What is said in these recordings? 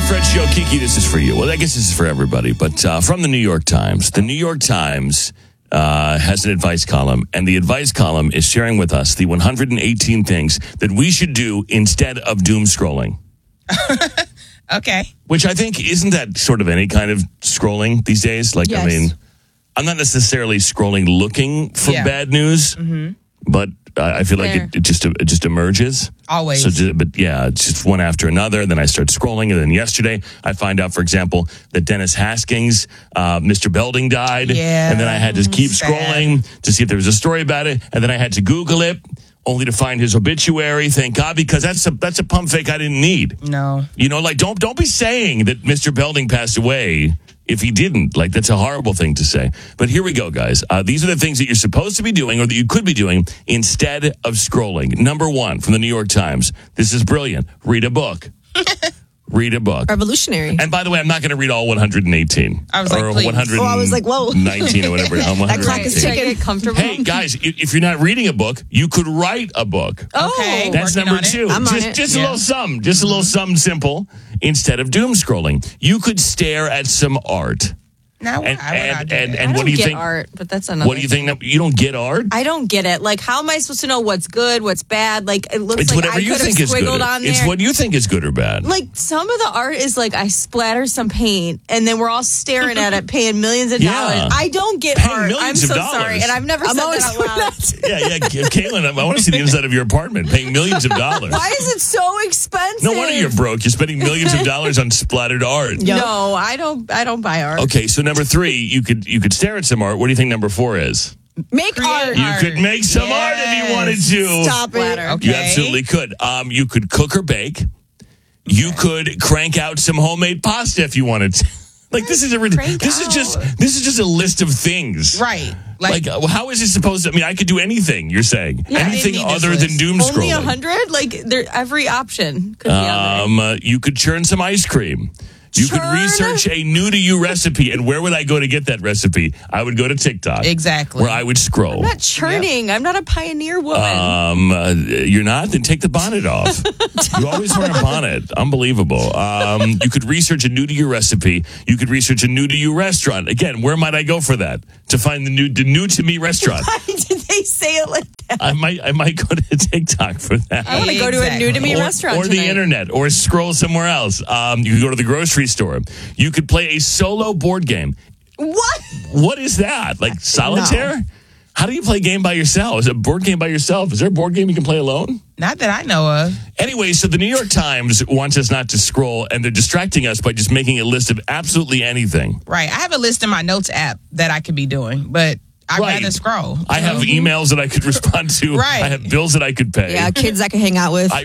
Fred Show. Kiki, this is for you. Well, I guess this is for everybody, but from the New York Times. The New York Times has an advice column, and the advice column is sharing with us the 118 things that we should do instead of doom scrolling. Okay. Which I think, isn't that sort of any kind of scrolling these days? Like, Yes. I mean, I'm not necessarily scrolling looking for bad news, but I feel like it just emerges. Always. But yeah, it's just one after another. Then I start scrolling, and then yesterday I find out, for example, that Dennis Haskins, Mr. Belding died. Yeah. And then I had to keep Sad. scrolling to see if there was a story about it, and then I had to Google it, only to find his obituary. Thank God, because that's a pump fake I didn't need. No. You know, like don't be saying that Mr. Belding passed away if he didn't. Like, that's a horrible thing to say. But here we go, guys. These are the things that you're supposed to be doing, or that you could be doing, instead of scrolling. Number one, from the New York Times. This is brilliant. Read a book. Read a book. Revolutionary. And by the way, I'm not going to read all 118. I was like, or please. 119 Oh, I was like, whoa. or whatever. That clock is 118. ticking. Get comfortable. Hey, guys, if you're not reading a book, you could write a book. Okay. That's working number on it. two. I'm on it. Just a little something. Just a little something simple instead of doom scrolling. You could stare at some art. Now, why would I do that? And what do you get think? art, but that's another. What do you think? You don't get art? I don't get it. Like, how am I supposed to know what's good, what's bad? Like, it looks It's like whatever I you could have think is good. squiggled on there. It's what you think is good or bad. Like, some of the art is like I splatter some paint, and then we're all staring at it, paying millions of Yeah. dollars. I don't get Paying art. I'm millions of so dollars. sorry, and I've never said that out loud. Yeah. Caitlin, I want to see the inside of your apartment, paying millions of dollars. Why is it so expensive? No wonder you're broke. You're spending millions of dollars on splattered art. Yep. No, I don't buy art. Okay, so number three, you could stare at some art. What do you think number four is? Make Create art. You could make some art if you wanted to. Stop it. Splatter. Okay. You absolutely could. You could cook or bake. You could crank out some homemade pasta if you wanted to. Like, this is just a list of things. Right. Like, how is it supposed to? I mean, I could do anything. You're saying Yeah, I anything didn't need this other than list. doom Only scrolling. 100? Like, every option could be on there. You could churn some ice cream. You could Churn? research a new to you recipe. And where would I go to get that recipe? I would go to TikTok. Exactly. Where I would scroll. I'm not churning. I'm not a pioneer woman. You're not? Then take the bonnet off. You always wear a bonnet. Unbelievable. You could research a new to you recipe. You could research a new to you restaurant. Again, where might I go for that? To find the new to me restaurant. Why did they say it like that? I might go to TikTok for that. I want to go to a new to me Or- restaurant or the tonight. internet, or scroll somewhere else. You could go to the grocery store. You could play a solo board game. What? What is that? Like solitaire? How do you play a game by yourself? Is it a board game by yourself? Is there a board game you can play alone? Not that I know of. Anyway, so the New York Times wants us not to scroll, and they're distracting us by just making a list of absolutely anything. Right. I have a list in my notes app that I could be doing, but I'd Right. rather scroll. I have emails that I could respond to. Right. I have bills that I could pay. Yeah, kids I could hang out with.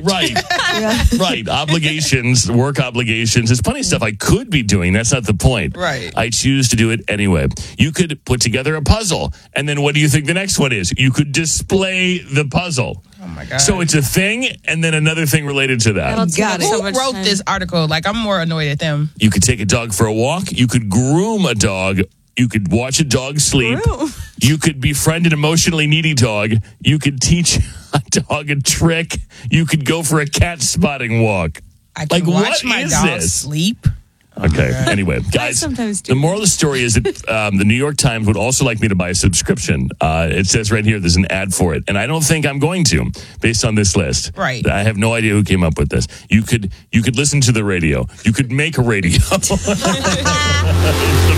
Right. Obligations, work obligations. There's plenty of stuff I could be doing. That's not the point. Right. I choose to do it anyway. You could put together a puzzle, and then what do you think the next one is? You could display the puzzle. Oh my God. So it's a thing, and then another thing related to that. That'll take Got up it. so Who much wrote time. this article? Like, I'm more annoyed at them. You could take a dog for a walk. You could groom a dog. You could watch a dog sleep. Groom. You could befriend an emotionally needy dog. You could teach a dog a trick. You could go for a cat spotting walk. I can Like, watch what my is dog this? sleep. Okay. Anyway, guys, sometimes do the moral of the story is that the New York Times would also like me to buy a subscription. It says right here there's an ad for it, and I don't think I'm going to, based on this list. Right. I have no idea who came up with this. You could listen to the radio. You could make a radio.